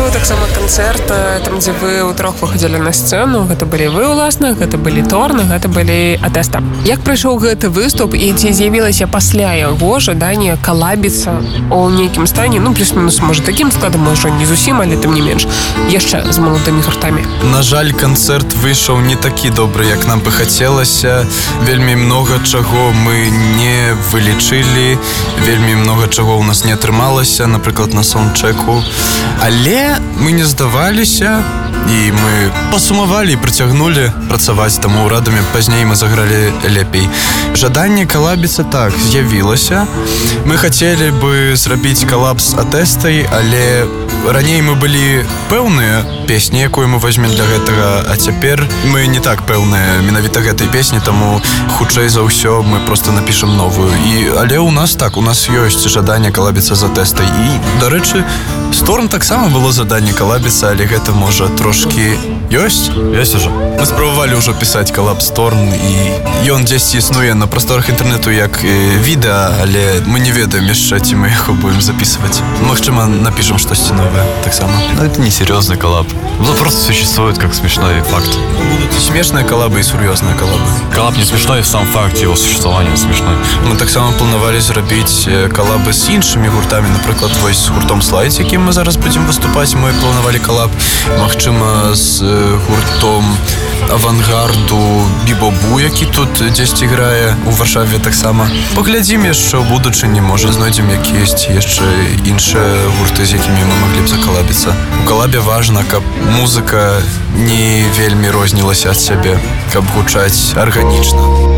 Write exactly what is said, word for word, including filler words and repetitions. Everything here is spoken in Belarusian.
быў таксама канцэрт, там дзе вы ўтрох выходзілі на сцэну. Гэта былі вы ўласна, гэта былі Торн, гэта былі Атэста. Як прайшоў гэты выступ і ці з'явілася пасля яго жаданне калабіцца у нейкім стане, ну плюс-мінус можа такім складам, можа не зусім, але тым не менш яшчэ з маладымі гуртамі? На жаль, канцэрт выйшаў не такі добры, як нам бы хацелася. Вельмі многа чаго мы не вылічылі, вельмі многа чаго ў нас не атрымалася, напрыклад, на саундчеку. Але мы не здаваліся, і мы пасумавалі і працягнулі працаваць, таму радамі пазней мы загралі лепей. Жаданне калабіцца так з'явілася. Мы хацелі бы зрабіць калаб з Атэстай, але раней мы былі пэўныя песні, якую мы возьмем для гэтага, а цяпер мы не так пэўныя менавіта гэтай песні, таму хутчэй за ўсё мы просто напішам новую. І, але ў нас так, у нас ёсць жаданне калабіцца з Атэстай. І, дарэчы, з Торн таксама было жаданне калабіцца, але гэта можа трошкі ёсць? Ёсць ужо. Мы спрабавалі ўжо пісаць калаб з Торн, і ён дзесьці існуе на прасторах інтэрнэту як відэа, але мы не ведаем яшчэ, ці мы яго будем записывать. Магчыма, напишем штосьці новое таксама. Но это не серьезный коллаб. Он просто существует как смешной факт. Будут и смешные коллабы, и серьезные коллабы. Коллаб не смешной, сам факт его существования смешной. Мы так само планували зрабіць коллабы з іншымі гуртамі, напрыклад, вось з гуртом Слайд, якім мы зараз будем выступаць. Мы планували коллаб, магчыма, з гуртом Авангарду Бібобу, які тут дзесьці грае у Варшаве таксама. Паглядзім яшчэ ў будучыні, можа знойдзем якісь яшчэ іншыя гурты, з якімі мы маглі б закалабіцца. У калабе важна, каб музыка не вельмі рознілася ад сябе, каб гучаць арганічна.